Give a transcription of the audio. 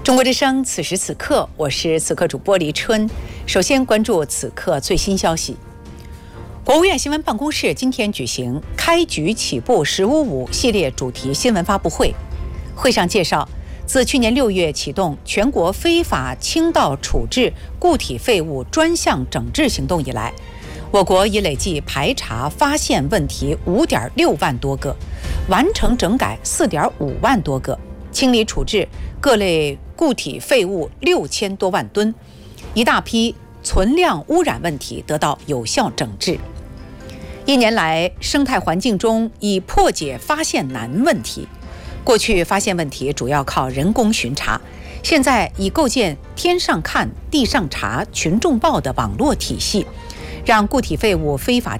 中国之声，此时此刻，我是此刻主播黎春。首先关注此刻最新消息。国务院新闻办公室今天举行“开局起步15.5”系列主题新闻发布会。会上介绍，自去年6月启动全国非法倾倒处置固体废物专项整治行动以来，我国已累计排查发现问题5.6万多个，完成整改4.5万多个，清理处置各类固体废物6000多万吨，一大批存量污染问题得到有效整治。一年来，生态环境中已破解发现难问题。过去发现问题主要靠人工巡查，现在已构建天上看、地上查、群众报的网络体系，让固体废物非法